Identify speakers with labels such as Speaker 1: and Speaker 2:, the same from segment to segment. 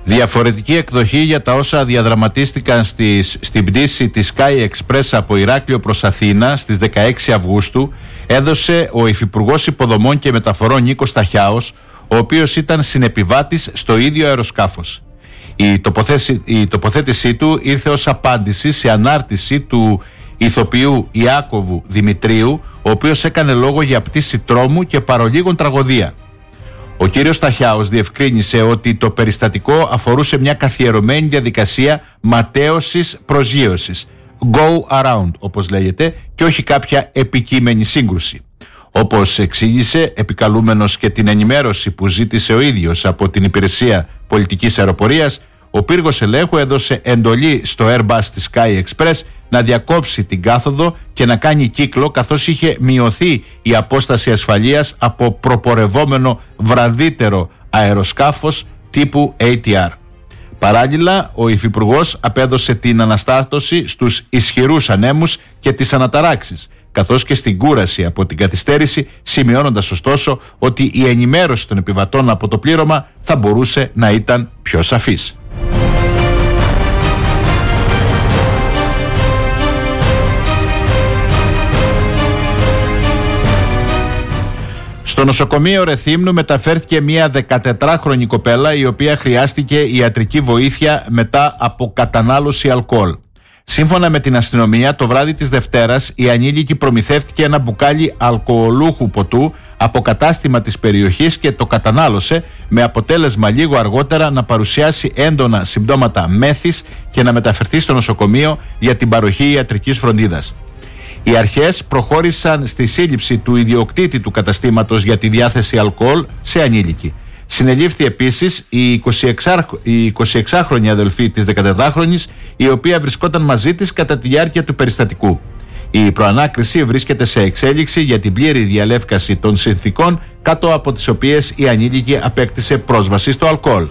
Speaker 1: Διαφορετική εκδοχή για τα όσα διαδραματίστηκαν στην πτήση της Sky Express από Ηράκλειο προς Αθήνα στις 16 Αυγούστου έδωσε ο Υφυπουργός Υποδομών και Μεταφορών Νίκος Ταχιάος, ο οποίος ήταν συνεπιβάτης στο ίδιο αεροσκάφος. Η τοποθέτησή του ήρθε ως απάντηση σε ανάρτηση του ηθοποιού Ιάκωβου Δημητρίου, ο οποίος έκανε λόγο για πτήση τρόμου και παρολίγων τραγωδία. Ο κύριος Ταχιάος διευκρίνησε ότι το περιστατικό αφορούσε μια καθιερωμένη διαδικασία ματέωσης προσγείωσης, go around όπως λέγεται, και όχι κάποια επικείμενη σύγκρουση. Όπως εξήγησε, επικαλούμενος και την ενημέρωση που ζήτησε ο ίδιος από την Υπηρεσία Πολιτικής Αεροπορίας, ο πύργος ελέγχου έδωσε εντολή στο Airbus της Sky Express να διακόψει την κάθοδο και να κάνει κύκλο, καθώς είχε μειωθεί η απόσταση ασφαλείας από προπορευόμενο βραδύτερο αεροσκάφος τύπου ATR. Παράλληλα, ο Υφυπουργός απέδωσε την αναστάτωση στους ισχυρούς ανέμους και τις αναταράξεις, καθώς και στην κούραση από την καθυστέρηση, σημειώνοντας ωστόσο ότι η ενημέρωση των επιβατών από το πλήρωμα θα μπορούσε να ήταν πιο σαφής. Στο νοσοκομείο Ρεθύμνου μεταφέρθηκε μια 14χρονη κοπέλα, η οποία χρειάστηκε ιατρική βοήθεια μετά από κατανάλωση αλκοόλ. Σύμφωνα με την αστυνομία, το βράδυ της Δευτέρας η ανήλικη προμηθεύτηκε ένα μπουκάλι αλκοολούχου ποτού από κατάστημα της περιοχής και το κατανάλωσε, με αποτέλεσμα λίγο αργότερα να παρουσιάσει έντονα συμπτώματα μέθης και να μεταφερθεί στο νοσοκομείο για την παροχή ιατρικής φροντίδας. Οι αρχές προχώρησαν στη σύλληψη του ιδιοκτήτη του καταστήματος για τη διάθεση αλκοόλ σε ανήλικη. Συνελήφθη επίσης η 26χρονη αδελφή της 14χρονης, η οποία βρισκόταν μαζί της κατά τη διάρκεια του περιστατικού. Η προανάκριση βρίσκεται σε εξέλιξη για την πλήρη διαλεύκαση των συνθηκών κάτω από τις οποίες η ανήλικη απέκτησε πρόσβαση στο αλκοόλ.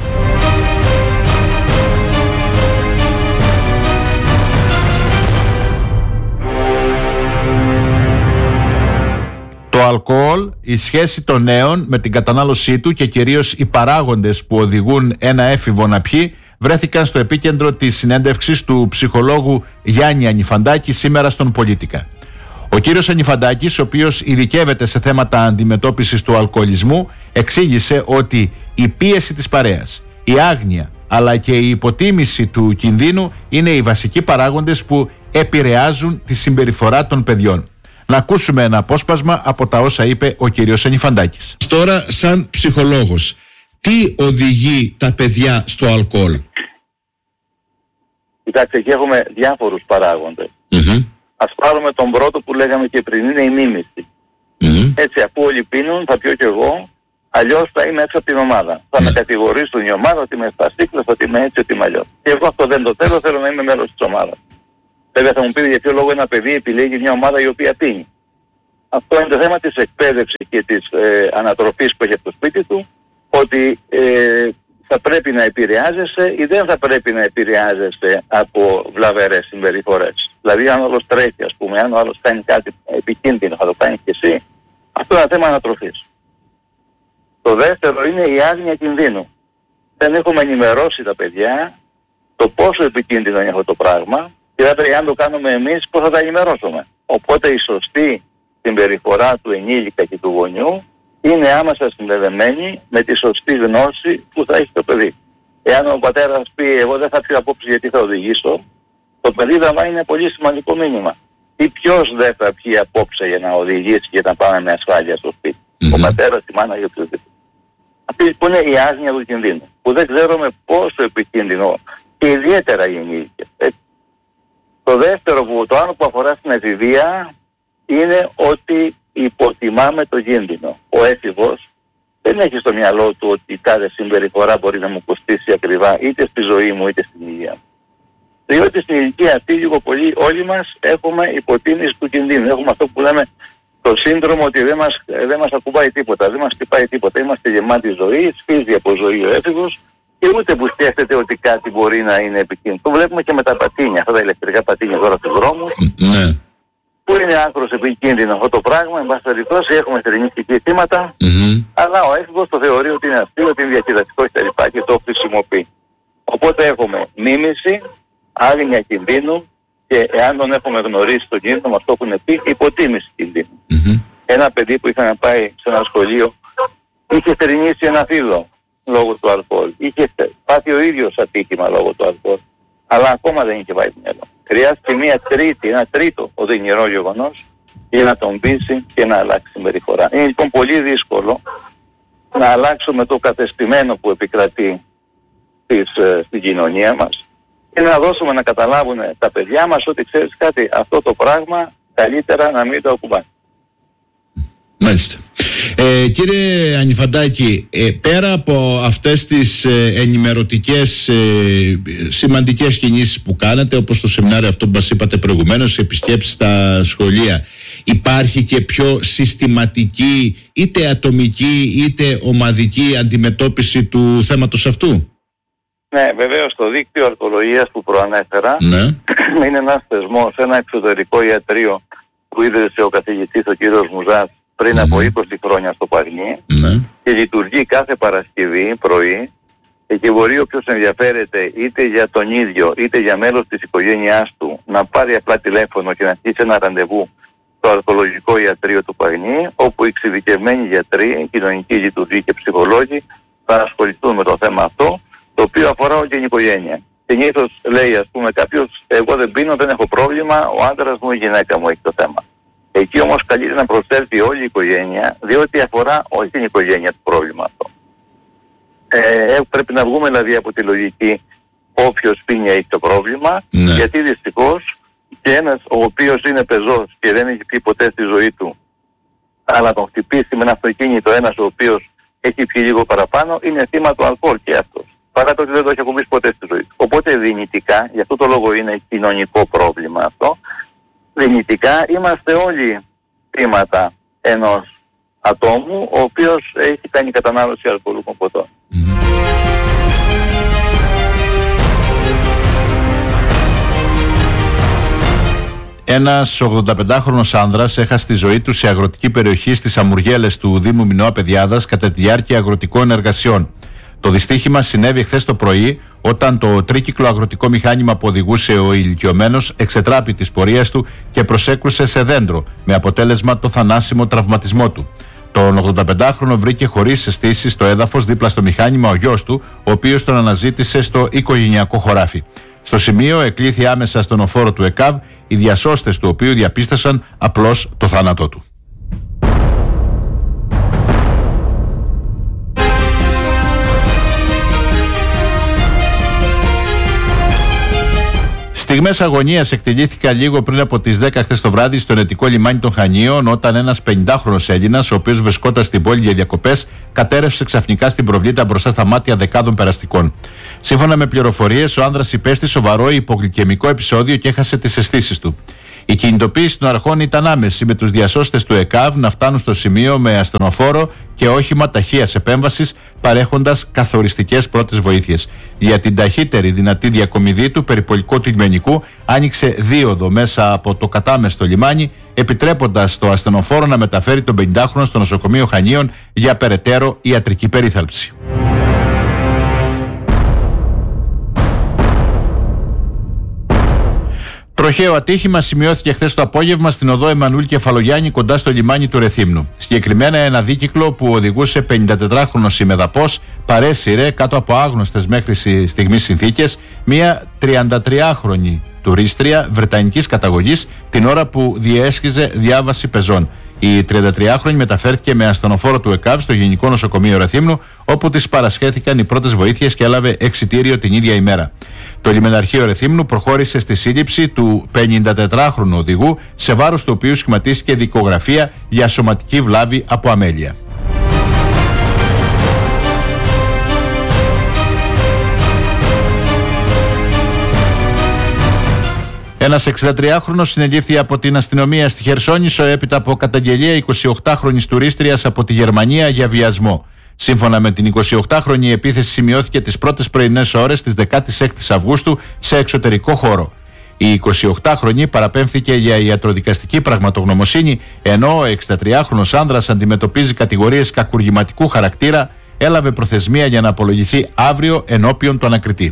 Speaker 1: Το αλκοόλ, η σχέση των νέων με την κατανάλωσή του και κυρίως οι παράγοντες που οδηγούν ένα έφηβο να πιει βρέθηκαν στο επίκεντρο της συνέντευξης του ψυχολόγου Γιάννη Ανιφαντάκη σήμερα στον Πολίτικα. Ο κύριος Ανιφαντάκης, ο οποίος ειδικεύεται σε θέματα αντιμετώπισης του αλκοολισμού, εξήγησε ότι η πίεση της παρέας, η άγνοια αλλά και η υποτίμηση του κινδύνου είναι οι βασικοί παράγοντες που επηρεάζουν τη συμπεριφορά των παιδιών. Να ακούσουμε ένα απόσπασμα από τα όσα είπε ο κύριος Ανιφαντάκης. Τώρα, σαν ψυχολόγος, τι οδηγεί τα παιδιά στο αλκοόλ?
Speaker 2: Κοιτάξτε, εκεί έχουμε διάφορους παράγοντες. Ας πάρουμε τον πρώτο που λέγαμε και πριν, είναι η μίμηση. Έτσι, αφού όλοι πίνουν, θα πιω κι εγώ, αλλιώς θα είμαι έξω από την ομάδα. Θα με κατηγορήσουν η ομάδα ότι είμαι σπαστίκλος, ότι είμαι έτσι, ότι είμαι αλλιώς. Και εγώ αυτό δεν το θέλω να είμαι μέλος της ομάδας. Βέβαια θα μου πει για ποιο λόγο ένα παιδί επιλέγει μια ομάδα η οποία πίνει. Αυτό είναι το θέμα της εκπαίδευσης και της ανατροφής που έχει από το σπίτι του, ότι θα πρέπει να επηρεάζεσαι ή δεν θα πρέπει να επηρεάζεσαι από βλαβερές συμπεριφορές. Δηλαδή αν ο άλλος τρέχει, ας πούμε, αν ο άλλος κάνει κάτι επικίνδυνο, θα το κάνεις και εσύ. Αυτό είναι ένα θέμα ανατροφής. Το δεύτερο είναι η άγνοια κινδύνου. Δεν έχουμε ενημερώσει τα παιδιά το πόσο επικίνδυνο είναι αυτό το πράγμα. Και δεύτερον, αν το κάνουμε εμείς, πώς θα τα ενημερώσουμε. Οπότε η σωστή συμπεριφορά του ενήλικα και του γονιού είναι άμεσα συνδεδεμένη με τη σωστή γνώση που θα έχει το παιδί. Εάν ο πατέρας πει εγώ δεν θα πιω απόψε γιατί θα οδηγήσω, το παιδί λαμβάνει ένα πολύ σημαντικό μήνυμα. Ή ποιος δεν θα πιει απόψε για να οδηγήσει και να πάμε με ασφάλεια στο σπίτι. Ο πατέρας, η μάνα ή οποιοδήποτε. Αυτή που είναι η άγνοια του κινδύνου. Που δεν ξέρουμε πόσο επικίνδυνο και ιδιαίτερα οι ενήλικες. Το δεύτερο, το άλλο που αφορά στην εφηβεία, είναι ότι υποτιμάμε το κίνδυνο. Ο έφηβος δεν έχει στο μυαλό του ότι κάθε συμπεριφορά μπορεί να μου κοστίσει ακριβά είτε στη ζωή μου είτε στην υγεία μου. Διότι στην ηλικία αυτή λίγο πολύ όλοι μας έχουμε υποτίμηση του κινδύνου. Έχουμε αυτό που λέμε το σύνδρομο ότι δεν μας ακουμπάει τίποτα, δεν μας χτυπάει τίποτα. Είμαστε γεμάτοι ζωή, σφίζει από ζωή ο έφηβος και ούτε που σκέφτεται ότι κάτι μπορεί να είναι επικίνδυνο. Το βλέπουμε και με τα πατίνια, αυτά τα ηλεκτρικά πατίνια τώρα στους δρόμους. που είναι άκρως επικίνδυνο αυτό το πράγμα. Εν πάση περιπτώσει έχουμε θρηνιστική θύματα, αλλά ο έφηβος το θεωρεί ότι είναι αστείο, ότι είναι διακυδευτικό κτλ. Και το χρησιμοποιεί. Οπότε έχουμε μίμηση, άγνοια κινδύνου και εάν τον έχουμε γνωρίσει τον κίνδυνο με αυτό που είναι πει, υποτίμηση κινδύνου. Ένα παιδί που είχα να πάει σε ένα σχολείο είχε θρηνήσει ένα φύλλο λόγω του αλκοόλ. Είχε πάθει ο ίδιος ατύχημα λόγω του αλκοόλ. Αλλά ακόμα δεν είχε πάει μυαλό. Χρειάστηκε ένα τρίτο οδυνηρό γεγονός για να τον πείσει και να αλλάξει συμπεριφορά. Είναι λοιπόν πολύ δύσκολο να αλλάξουμε το κατεστημένο που επικρατεί στην κοινωνία μας και να δώσουμε να καταλάβουν τα παιδιά μας ότι ξέρεις κάτι, αυτό το πράγμα καλύτερα να μην το ακουμπάνε.
Speaker 1: Μάλιστα. Κύριε Ανιφαντάκη, πέρα από αυτές τις ενημερωτικές σημαντικές κινήσεις που κάνετε, όπως το σεμινάριο αυτό που μας είπατε προηγουμένως, επισκέψεις στα σχολεία, υπάρχει και πιο συστηματική είτε ατομική είτε ομαδική αντιμετώπιση του θέματος αυτού?
Speaker 2: Ναι, βεβαίως το δίκτυο αλκοολογίας που προανέφερα είναι ένας θεσμός, ένα εξωτερικό ιατρείο που ίδρυσε ο καθηγητής ο κύριος Μουζάς πριν από 20 χρόνια στο Παγνί και λειτουργεί κάθε Παρασκευή πρωί και μπορεί όποιος ενδιαφέρεται είτε για τον ίδιο είτε για μέλος της οικογένειάς του να πάρει απλά τηλέφωνο και να στήσει ένα ραντεβού στο αλκοολογικό ιατρείο του Παγνί, όπου εξειδικευμένοι γιατροί, κοινωνικοί λειτουργοί και ψυχολόγοι θα ασχοληθούν με το θέμα αυτό, το οποίο αφορά όλη την οικογένεια. Συνήθως λέει, ας πούμε, κάποιος, εγώ δεν πίνω, δεν έχω πρόβλημα, ο άντρας μου, η γυναίκα μου έχει το θέμα. Εκεί όμως καλείται να προσέλθει όλη η οικογένεια, διότι αφορά όλη την οικογένεια το πρόβλημα αυτό. Πρέπει να βγούμε δηλαδή από τη λογική όποιος πίνει έχει το πρόβλημα, γιατί δυστυχώς και ένας ο οποίος είναι πεζός και δεν έχει πει ποτέ στη ζωή του, αλλά τον χτυπήσει με ένα αυτοκίνητο ένας ο οποίος έχει πιει λίγο παραπάνω, είναι θύμα του αλκοόλ και αυτός. Παρά το ότι δεν το έχει ακουμπήσει ποτέ στη ζωή του. Οπότε δυνητικά, γι' αυτό το λόγο είναι κοινωνικό πρόβλημα αυτό, δυνητικά είμαστε όλοι θύματα ενός ατόμου ο οποίος έχει κάνει κατανάλωση αλκοολούχων ποτών.
Speaker 1: Ένας 85χρονος άνδρας έχασε τη ζωή του σε αγροτική περιοχή στις Αμουργέλες του Δήμου Μινώα Πεδιάδας κατά τη διάρκεια αγροτικών εργασιών. Το δυστύχημα συνέβη χθες το πρωί, όταν το τρίκυκλο αγροτικό μηχάνημα που οδηγούσε ο ηλικιωμένος εξετράπη της πορείας του και προσέκρουσε σε δέντρο, με αποτέλεσμα το θανάσιμο τραυματισμό του. Τον 85χρονο βρήκε χωρίς αισθήσεις στο έδαφος δίπλα στο μηχάνημα ο γιος του, ο οποίος τον αναζήτησε στο οικογενειακό χωράφι. Στο σημείο εκλήθη άμεσα στον οφόρο του ΕΚΑΒ, οι διασώστες του οποίου διαπίστωσαν απλώς το θάνατό του. Στιγμές αγωνίας εκτελήθηκαν λίγο πριν από τις 10 χθες το βράδυ στο ενετικό λιμάνι των Χανίων, όταν ένας 50χρονος Έλληνας, ο οποίος βρισκόταν στην πόλη για διακοπές, κατέρευσε ξαφνικά στην προβλήτα μπροστά στα μάτια δεκάδων περαστικών. Σύμφωνα με πληροφορίες, ο άνδρας υπέστη σοβαρό υπογλυκαιμικό επεισόδιο και έχασε τις αισθήσεις του. Η κινητοποίηση των αρχών ήταν άμεση, με τους διασώστες του ΕΚΑΒ να φτάνουν στο σημείο με ασθενοφόρο και όχημα ταχείας επέμβασης, παρέχοντας καθοριστικές πρώτες βοήθειες. Για την ταχύτερη δυνατή διακομιδή του περιπολικού του λιμενικού άνοιξε δίωδο μέσα από το κατάμεστο λιμάνι, επιτρέποντας το ασθενοφόρο να μεταφέρει τον 50χρονο στο νοσοκομείο Χανίων για περαιτέρω ιατρική περίθαλψη. Τροχαίο ατύχημα σημειώθηκε χθες το απόγευμα στην οδό Εμμανουήλ Κεφαλογιάννη, κοντά στο λιμάνι του Ρεθύμνου. Συγκεκριμένα ένα δίκυκλο που οδηγούσε 54χρονος ημεδαπός παρέσυρε κάτω από άγνωστες μέχρι στιγμής συνθήκες μία 33χρονη τουρίστρια βρετανικής καταγωγής την ώρα που διέσχιζε διάβαση πεζών. Η 33χρονη μεταφέρθηκε με ασθενοφόρο του ΕΚΑΒ στο Γενικό Νοσοκομείο Ρεθύμνου, όπου της παρασχέθηκαν οι πρώτες βοήθειες και έλαβε εξιτήριο την ίδια ημέρα. Το λιμεναρχείο Ρεθύμνου προχώρησε στη σύλληψη του 54χρονου οδηγού, σε βάρος του οποίου σχηματίστηκε δικογραφία για σωματική βλάβη από αμέλεια. Ένας 63χρονος συνελήφθη από την αστυνομία στη Χερσόνησο έπειτα από καταγγελία 28χρονης τουρίστριας από τη Γερμανία για βιασμό. Σύμφωνα με την 28χρονη, η επίθεση σημειώθηκε τις πρώτες πρωινές ώρες της 16ης Αυγούστου σε εξωτερικό χώρο. Η 28χρονη παραπέμφθηκε για ιατροδικαστική πραγματογνωμοσύνη, ενώ ο 63χρονος άνδρας αντιμετωπίζει κατηγορίες κακουργηματικού χαρακτήρα, έλαβε προθεσμία για να απολογηθεί αύριο ενώπιον του ανακριτή.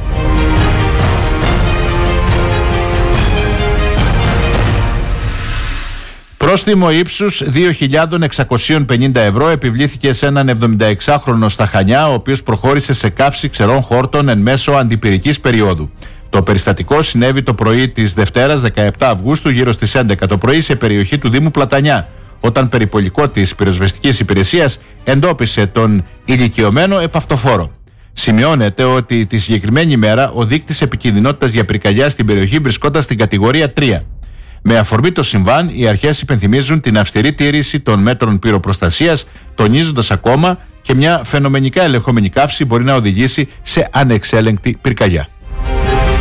Speaker 1: Πρόστιμο ύψους 2.650 ευρώ επιβλήθηκε σε έναν 76χρονο στα Χανιά, ο οποίος προχώρησε σε καύση ξερών χόρτων εν μέσω αντιπυρικής περίοδου. Το περιστατικό συνέβη το πρωί της Δευτέρας 17 Αυγούστου γύρω στις 11 το πρωί σε περιοχή του Δήμου Πλατανιά, όταν περιπολικό της πυροσβεστικής υπηρεσίας εντόπισε τον ηλικιωμένο επαυτοφόρο. Σημειώνεται ότι τη συγκεκριμένη ημέρα ο δείκτης επικινδυνότητας για πυρκαγιά στην περιοχή βρισκόταν στην κατηγορία 3. Με αφορμή το συμβάν, οι αρχές υπενθυμίζουν την αυστηρή τήρηση των μέτρων πυροπροστασίας, τονίζοντας ακόμα και μια φαινομενικά ελεγχόμενη καύση μπορεί να οδηγήσει σε ανεξέλεγκτη πυρκαγιά.